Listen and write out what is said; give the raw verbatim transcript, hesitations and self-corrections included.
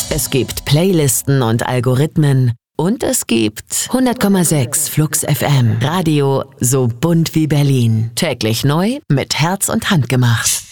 Es gibt Playlisten und Algorithmen. Und es gibt hundert Komma sechs Flux F M. Radio so bunt wie Berlin. Täglich neu mit Herz und Hand gemacht.